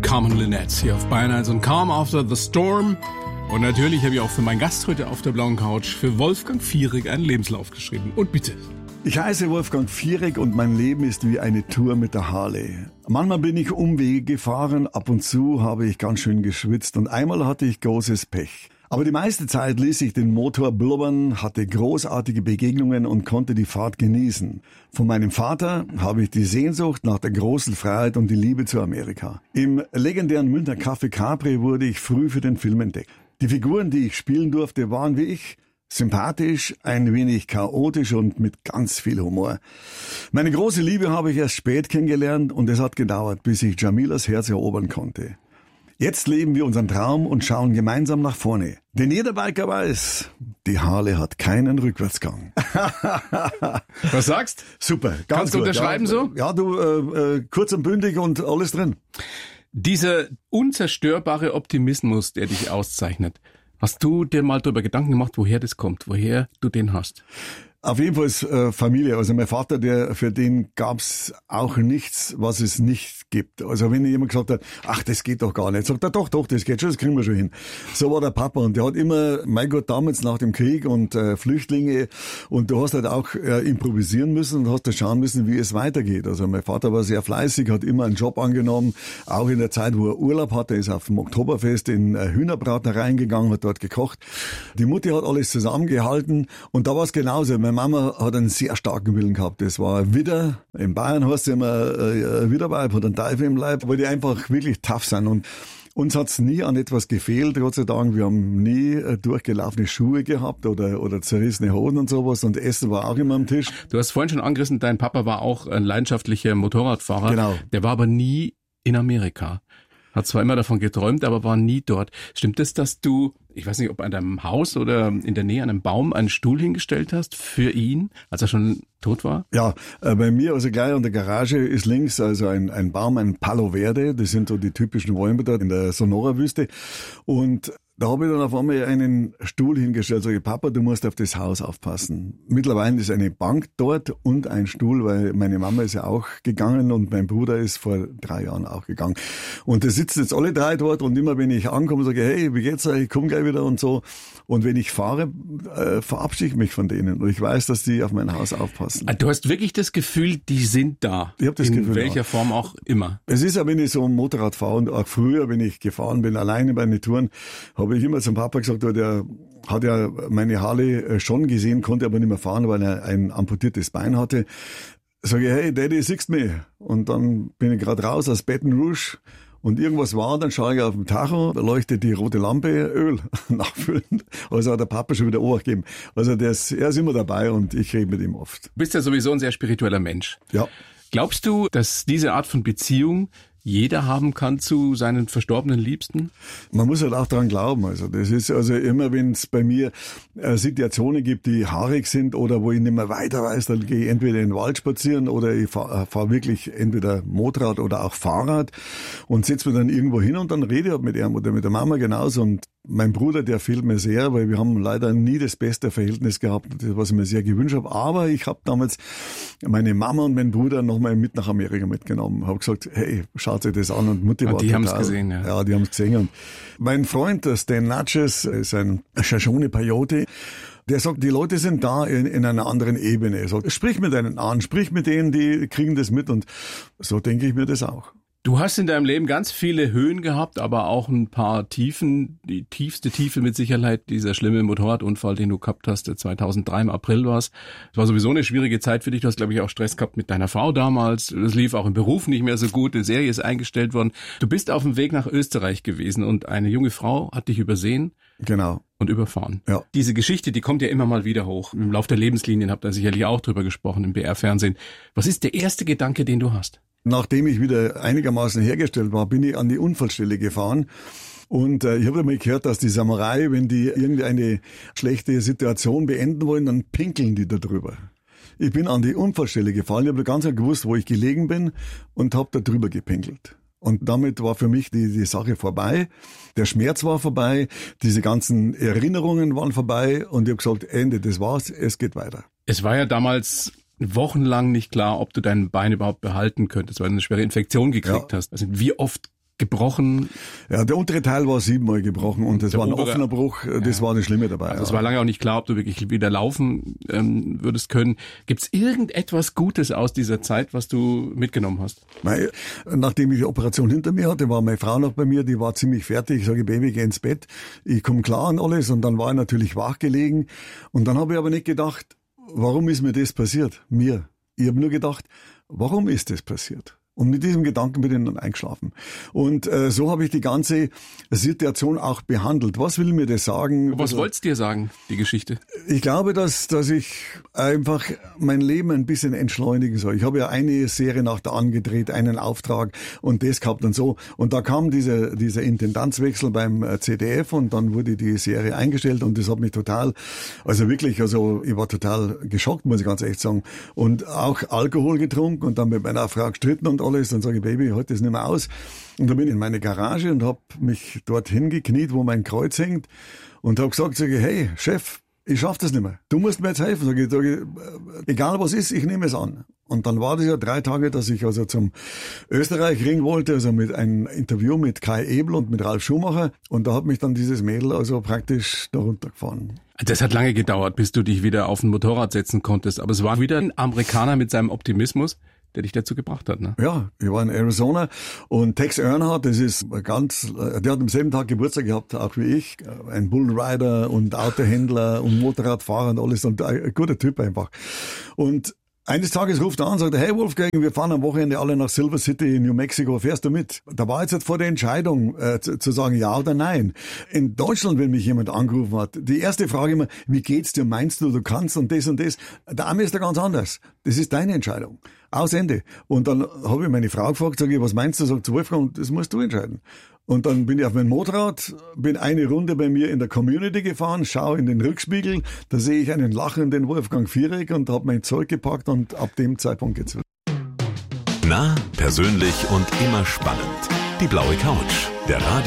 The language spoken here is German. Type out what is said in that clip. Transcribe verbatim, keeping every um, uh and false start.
Carmen Linette hier auf Bayern eins und Calm After the Storm. Und natürlich habe ich auch für meinen Gast heute auf der blauen Couch, für Wolfgang Fierig, einen Lebenslauf geschrieben. Und bitte. Ich heiße Wolfgang Fierig und mein Leben ist wie eine Tour mit der Harley. Manchmal bin ich Umwege gefahren, ab und zu habe ich ganz schön geschwitzt und einmal hatte ich großes Pech. Aber die meiste Zeit ließ ich den Motor blubbern, hatte großartige Begegnungen und konnte die Fahrt genießen. Von meinem Vater habe ich die Sehnsucht nach der großen Freiheit und die Liebe zu Amerika. Im legendären Münchner Café Capri wurde ich früh für den Film entdeckt. Die Figuren, die ich spielen durfte, waren wie ich, sympathisch, ein wenig chaotisch und mit ganz viel Humor. Meine große Liebe habe ich erst spät kennengelernt und es hat gedauert, bis ich Jamilas Herz erobern konnte. Jetzt leben wir unseren Traum und schauen gemeinsam nach vorne. Denn jeder Biker weiß, die Harley hat keinen Rückwärtsgang. Was sagst? Super. Ganz Kannst du gut. unterschreiben ja, so? Ja, du, äh, äh, kurz und bündig und alles drin. Dieser unzerstörbare Optimismus, der dich auszeichnet, hast du dir mal darüber Gedanken gemacht, woher das kommt, woher du den hast? Auf jeden Fall ist äh, Familie. Also mein Vater, der für den gab's auch nichts, was es nicht gibt. Also wenn jemand gesagt hat, ach, das geht doch gar nicht, sagt er, doch, doch, das geht schon, das kriegen wir schon hin. So war der Papa und der hat immer, mein Gott, damals nach dem Krieg und äh, Flüchtlinge und du hast halt auch äh, improvisieren müssen und hast da schauen müssen, wie es weitergeht. Also mein Vater war sehr fleißig, hat immer einen Job angenommen, auch in der Zeit, wo er Urlaub hatte, ist auf dem Oktoberfest in äh, Hühnerbratereien gegangen, hat dort gekocht. Die Mutti hat alles zusammengehalten und da war es genauso. Meine Mama hat einen sehr starken Willen gehabt. Das war Widder. In Bayern heißt es immer äh, Widderweib, hat einen Teufel im Leib, weil die einfach wirklich tough sind. Und uns hat's nie an etwas gefehlt, Gott sei Dank. Wir haben nie äh, durchgelaufene Schuhe gehabt oder, oder zerrissene Hosen und sowas. Und Essen war auch immer am Tisch. Du hast vorhin schon angerissen, dein Papa war auch ein leidenschaftlicher Motorradfahrer. Genau. Der war aber nie in Amerika. Hat zwar immer davon geträumt, aber war nie dort. Stimmt es, dass du, ich weiß nicht, ob an deinem Haus oder in der Nähe an einem Baum einen Stuhl hingestellt hast für ihn, als er schon tot war? Ja, äh, bei mir, also gleich an der Garage ist links also ein, ein Baum, ein Palo Verde. Das sind so die typischen Bäume dort in der Sonora-Wüste. Und da habe ich dann auf einmal einen Stuhl hingestellt, sage ich, Papa, du musst auf das Haus aufpassen. Mittlerweile ist eine Bank dort und ein Stuhl, weil meine Mama ist ja auch gegangen und mein Bruder ist vor drei Jahren auch gegangen. Und da sitzen jetzt alle drei dort und immer wenn ich ankomme, sage ich, hey, wie geht's euch? Ich komme gleich wieder und so. Und wenn ich fahre, äh, verabschiede ich mich von denen und ich weiß, dass die auf mein Haus aufpassen. Du hast wirklich das Gefühl, die sind da. Ich habe das in Gefühl. In welcher ja. Form auch immer. Es ist ja, wenn ich so ein Motorrad fahre und auch früher, wenn ich gefahren bin, alleine bei den Touren, habe ich immer zum Papa gesagt, der hat ja meine Harley schon gesehen, konnte aber nicht mehr fahren, weil er ein amputiertes Bein hatte. Sage ich, hey Daddy, siehst du mich? Und dann bin ich gerade raus aus Baton Rouge und irgendwas war, dann schaue ich auf den Tacho, da leuchtet die rote Lampe, Öl nachfüllen. Also hat der Papa schon wieder Obacht gegeben. Also das, er ist immer dabei und ich rede mit ihm oft. Du bist ja sowieso ein sehr spiritueller Mensch. Ja. Glaubst du, dass diese Art von Beziehung jeder haben kann zu seinen verstorbenen Liebsten? Man muss halt auch daran glauben. Also das ist also immer, wenn es bei mir äh, Situationen gibt, die haarig sind oder wo ich nicht mehr weiter weiß, dann gehe ich entweder in den Wald spazieren oder ich fahre fahr wirklich entweder Motorrad oder auch Fahrrad und setze mich dann irgendwo hin und dann rede ich halt mit ihm oder mit der Mama genauso. Und mein Bruder, der fehlt mir sehr, weil wir haben leider nie das beste Verhältnis gehabt, was ich mir sehr gewünscht habe. Aber ich habe damals meine Mama und meinen Bruder nochmal mit nach Amerika mitgenommen. Habe gesagt, hey, schaut euch das an. Und Mutti ja, war die haben es total, gesehen, ja. Ja, die haben es gesehen. Und mein Freund, der Stan Natchez, ist ein Shoshone Peyote. Der sagt, die Leute sind da in, in einer anderen Ebene. Er sagt, sprich mit denen an, sprich mit denen, die kriegen das mit. Und so denke ich mir das auch. Du hast in deinem Leben ganz viele Höhen gehabt, aber auch ein paar Tiefen. Die tiefste Tiefe mit Sicherheit, dieser schlimme Motorradunfall, den du gehabt hast, der zweitausenddrei im April war's. Es war sowieso eine schwierige Zeit für dich. Du hast, glaube ich, auch Stress gehabt mit deiner Frau damals. Es lief auch im Beruf nicht mehr so gut. Die Serie ist eingestellt worden. Du bist auf dem Weg nach Österreich gewesen und eine junge Frau hat dich übersehen. Genau. Und überfahren. Ja. Diese Geschichte, die kommt ja immer mal wieder hoch. Im Lauf der Lebenslinien habt ihr sicherlich auch drüber gesprochen im B R-Fernsehen. Was ist der erste Gedanke, den du hast? Nachdem ich wieder einigermaßen hergestellt war, bin ich an die Unfallstelle gefahren. Und äh, ich habe mal gehört, dass die Samurai, wenn die irgendeine schlechte Situation beenden wollen, dann pinkeln die da drüber. Ich bin an die Unfallstelle gefahren, ich habe ganz genau gewusst, wo ich gelegen bin und habe da drüber gepinkelt. Und damit war für mich die, die Sache vorbei. Der Schmerz war vorbei, diese ganzen Erinnerungen waren vorbei und ich habe gesagt, Ende, das war's, es geht weiter. Es war ja damals wochenlang nicht klar, ob du dein Bein überhaupt behalten könntest, weil du eine schwere Infektion gekriegt ja. hast. Also wie oft gebrochen? Ja, der untere Teil war siebenmal gebrochen und das Der war ein obere, offener Bruch, das ja. war das Schlimme dabei. Also es ja. war lange auch nicht klar, ob du wirklich wieder laufen ähm, würdest können. Gibt's irgendetwas Gutes aus dieser Zeit, was du mitgenommen hast? Nein, nachdem ich die Operation hinter mir hatte, war meine Frau noch bei mir, die war ziemlich fertig. Ich sage, Baby, geh ins Bett, ich komme klar an alles und dann war ich natürlich wach gelegen und dann habe ich aber nicht gedacht, warum ist mir das passiert? Mir. Ich habe nur gedacht, warum ist das passiert? Und mit diesem Gedanken bin ich dann eingeschlafen. Und äh, so habe ich die ganze Situation auch behandelt. Was will mir das sagen? Was also, wollt's dir sagen, die Geschichte? Ich glaube, dass dass ich einfach mein Leben ein bisschen entschleunigen soll. Ich habe ja eine Serie nach der angedreht, einen Auftrag und das gehabt und so. Und da kam dieser dieser Intendanzwechsel beim C D F und dann wurde die Serie eingestellt und das hat mich total, also wirklich, also ich war total geschockt, muss ich ganz echt sagen. Und auch Alkohol getrunken und dann mit meiner Frau gestritten und alles, dann sage ich, Baby, ich halte das nicht mehr aus. Und dann bin ich in meine Garage und habe mich dort hingekniet, wo mein Kreuz hängt und habe gesagt, sage ich, hey, Chef, ich schaff das nicht mehr. Du musst mir jetzt helfen. Sag ich, sag ich, egal was ist, ich nehme es an. Und dann war das ja drei Tage, dass ich also zum Österreich-Ring wollte, also mit einem Interview mit Kai Ebel und mit Ralf Schumacher. Und da hat mich dann dieses Mädel also praktisch da runtergefahren. Das hat lange gedauert, bis du dich wieder auf ein Motorrad setzen konntest. Aber es war wieder ein Amerikaner mit seinem Optimismus, der dich dazu gebracht hat, ne? Ja, ich war in Arizona und Tex Earnhardt, das ist ganz, der hat am selben Tag Geburtstag gehabt, auch wie ich, ein Bullrider und Autohändler und Motorradfahrer und alles und ein guter Typ einfach. Und eines Tages ruft er an und sagt, hey Wolfgang, wir fahren am Wochenende alle nach Silver City in New Mexico, fährst du mit? Da war jetzt halt vor der Entscheidung äh, zu, zu sagen ja oder nein. In Deutschland, wenn mich jemand angerufen hat, die erste Frage immer, wie geht's dir, meinst du, du kannst und das und das? Der Arme ist da ganz anders. Das ist deine Entscheidung. Aus Ende. Und dann habe ich meine Frau gefragt, sage ich, was meinst du? Sagt Wolfgang, das musst du entscheiden. Und dann bin ich auf mein Motorrad, bin eine Runde bei mir in der Community gefahren, schaue in den Rückspiegel, da sehe ich einen lachenden Wolfgang Viereck und habe mein Zeug gepackt und ab dem Zeitpunkt geht's. Nah, persönlich und immer spannend. Die blaue Couch, der Radio